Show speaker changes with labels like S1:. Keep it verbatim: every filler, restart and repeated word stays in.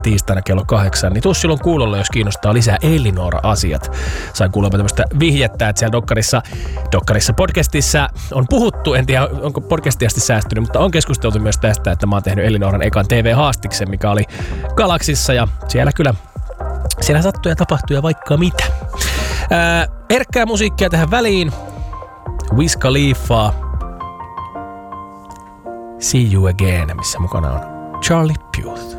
S1: tiistaina kello kahdeksan, niin tuu silloin kuulolle, jos kiinnostaa lisää Elinora-asiat. Sain kuulemma tämmöistä vihjettä, että siellä Dokkarissa, Dokkarissa podcastissa on puhuttu, en tiedä onko podcastiasti säästynyt, mutta on keskusteltu myös tästä, että mä oon tehnyt Elinoran ekan T V-haastiksen, mikä oli Galaksissa ja siellä kyllä, siellä sattuu ja tapahtuu ja vaikka mitä. Ää, herkkää musiikkia tähän väliin. Wiz Khalifa. See You Again, missä mukana on Charlie Puth.